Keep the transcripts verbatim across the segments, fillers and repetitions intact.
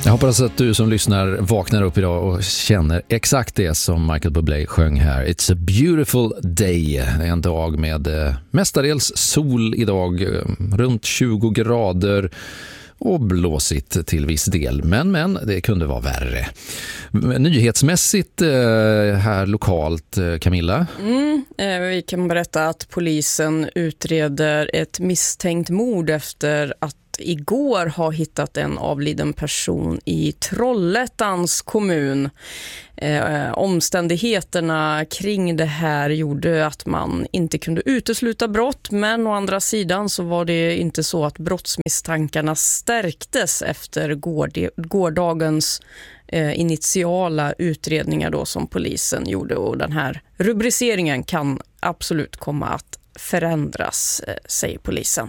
Jag hoppas att du som lyssnar vaknar upp idag och känner exakt det som Michael Bublé sjöng här. It's a beautiful day. Det är en dag med eh, mestadels sol idag, eh, runt tjugo grader och blåsigt till viss del. Men, men det kunde vara värre. Nyhetsmässigt eh, här lokalt, eh, Camilla? Mm, eh, vi kan berätta att polisen utreder ett misstänkt mord efter att igår har hittat en avliden person i Trollhättans kommun. Eh, omständigheterna kring det här gjorde att man inte kunde utesluta brott, men å andra sidan så var det inte så att brottsmisstankarna stärktes efter gård- gårdagens eh, initiala utredningar då som polisen gjorde, och den här rubriceringen kan absolut komma att förändras, eh, säger polisen.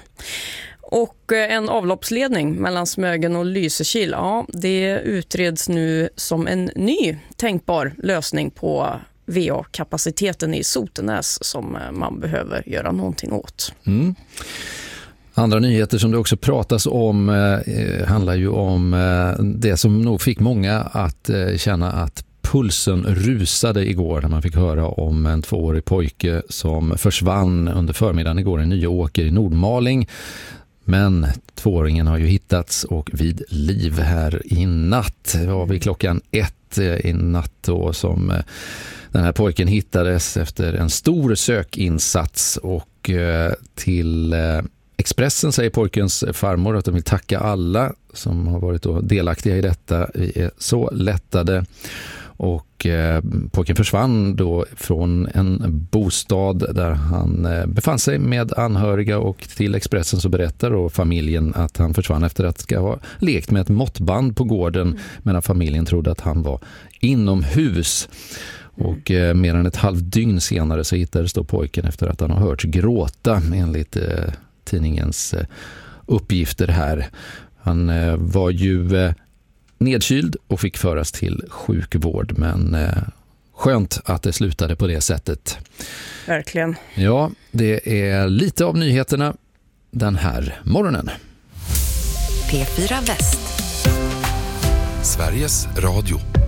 Och en avloppsledning mellan Smögen och Lysekil, ja, det utreds nu som en ny tänkbar lösning på V A-kapaciteten i Sotenäs som man behöver göra någonting åt. Mm. Andra nyheter som det också pratas om eh, handlar ju om eh, det som nog fick många att eh, känna att pulsen rusade igår när man fick höra om en tvåårig pojke som försvann under förmiddagen igår i Nyåker i Nordmaling. Men tvååringen har ju hittats och vid liv här i natt. Det var vid klockan ett i natt då som den här pojken hittades efter en stor sökinsats, och till Expressen säger pojkens farmor att de vill tacka alla som har varit då delaktiga i detta. Vi är så lättade. Och eh, pojken försvann då från en bostad där han eh, befann sig med anhöriga, och till Expressen så berättar då familjen att han försvann efter att ska ha lekt med ett måttband på gården, mm. medan familjen trodde att han var inomhus. Mm. Och eh, mer än ett halvt dygn senare så hittades då pojken efter att han har hört gråta, enligt eh, tidningens eh, uppgifter här. Han eh, var ju eh, nedkyld och fick föras till sjukvård, men eh, skönt att det slutade på det sättet. Verkligen. Ja, det är lite av nyheterna den här morgonen. P fyra Väst. Sveriges Radio.